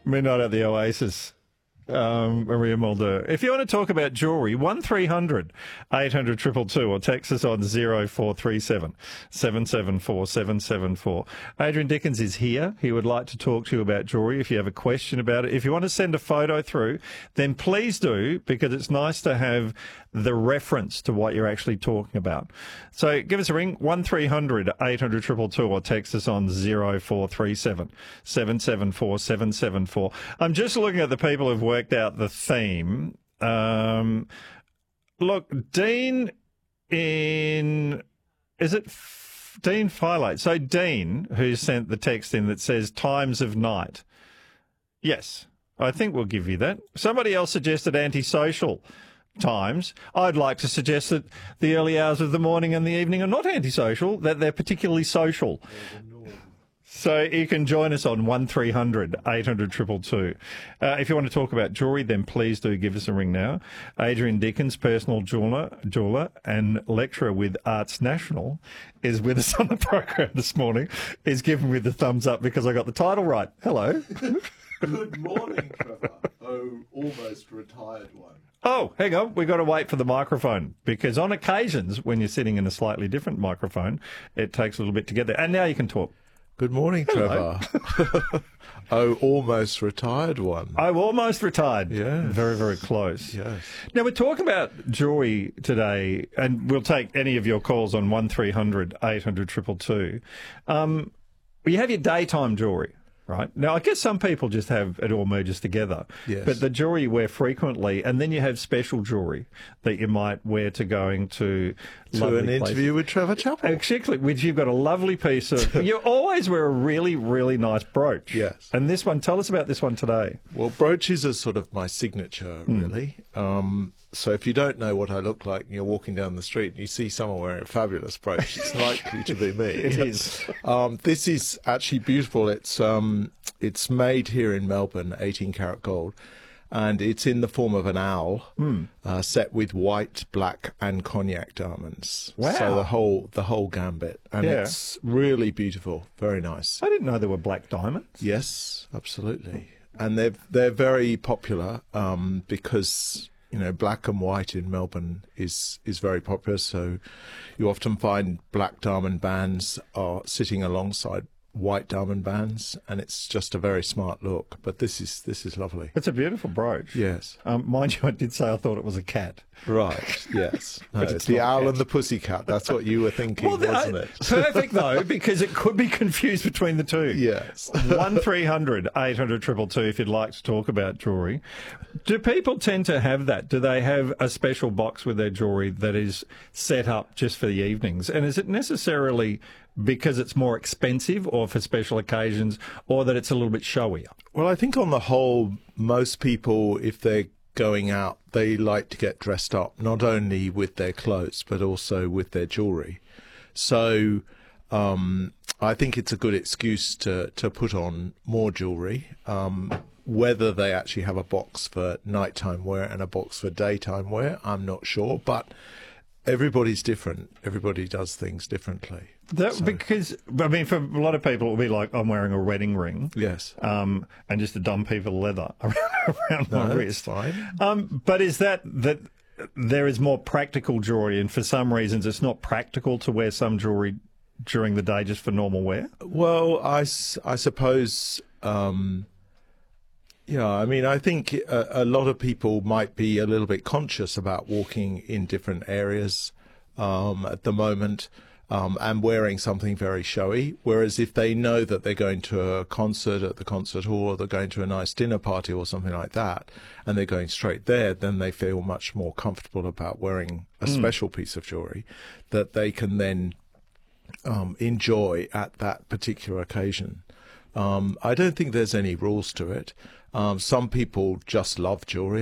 Midnight at the Oasis. Maria Mulder. If you want to talk about jewellery, 1300 800 222 or text us on 0437 774 774. Adrian Dickens is here. He would like to talk to you about jewellery if you have a question about it. If you want to send a photo through, then please do, because it's nice to have the reference to what you're actually talking about. So give us a ring, 1300 800 222 or text us on 0437 774 774. I'm just looking at the people who've worked out the theme. Look, Dean Dean Philate. So Dean, who sent the text in that says times of night. Yes, I think we'll give you that. Somebody else suggested antisocial times. I'd like to suggest that the early hours of the morning and the evening are not antisocial, that they're particularly social. So you can join us on 1300 800 222. If you want to talk about jewellery, then please do give us a ring now. Adrian Dickens, personal jeweller and lecturer with Arts National, is with us on the program this morning. He's giving me the thumbs up because I got the title right. Hello. Good morning, Trevor. Oh, almost retired one. Oh, hang on. We've got to wait for the microphone, because on occasions when you're sitting in a slightly different microphone, it takes a little bit to get there. And now you can talk. Good morning, Hello. Trevor. Oh, almost retired one. I'm almost retired. Yes. Very, very close. Yes. Now, we're talking about jewellery today, and we'll take any of your calls on 1300 800 222. You have your daytime jewellery, right? Now, I guess some people just have it all merges together. Yes. But the jewellery you wear frequently, and then you have special jewellery that you might wear to going to lovely an places. interview with Trevor Chappell. Exactly, which you've got a lovely piece of. You always wear a really, really nice brooch. Yes. And this one, tell us about this one today. Well, brooches are sort of my signature, really. So if you don't know what I look like and you're walking down the street and you see someone wearing a fabulous brooch, it's likely to be me. It is. This is actually beautiful. It's made here in Melbourne, 18 karat gold, and it's in the form of an owl, set with white, black, and cognac diamonds. Wow. So the whole gambit, and Yeah. it's really beautiful, very nice. I didn't know there were black diamonds. Yes, absolutely, and they're very popular because, you know, black and white in Melbourne is very popular. So you often find black diamond bands are sitting alongside white diamond bands, and it's just a very smart look. But this is lovely. It's a beautiful brooch. Yes. Mind you, I did say I thought it was a cat. Right. Yes. No, But it's it's the not a owl cat. and the pussycat. That's what you were thinking, wasn't it? Perfect, though, because it could be confused between the two. Yes. 1300 800 222 if you'd like to talk about jewellery. Do people tend to have that? Do they have a special box with their jewellery that is set up just for the evenings? And is it necessarily because it's more expensive or for special occasions, or that it's a little bit showier? Well, I think on the whole, most people, if they're going out, they like to get dressed up, not only with their clothes, but also with their jewellery. So I think it's a good excuse to put on more jewellery. Whether they actually have a box for nighttime wear and a box for daytime wear, I'm not sure. But everybody's different. Everybody does things differently. Because, I mean, for a lot of people, it will be like, I'm wearing a wedding ring. Yes. And just a dumb piece of leather around my No, wrist. that's fine. But is that there is more practical jewellery, and for some reasons it's not practical to wear some jewellery during the day just for normal wear? Well, I suppose, yeah, I mean, I think a lot of people might be a little bit conscious about walking in different areas at the moment. And wearing something very showy, whereas if they know that they're going to a concert at the concert hall, or they're going to a nice dinner party or something like that, and they're going straight there, then they feel much more comfortable about wearing a special piece of jewellery that they can then enjoy at that particular occasion. I don't think there's any rules to it. Some people just love jewellery.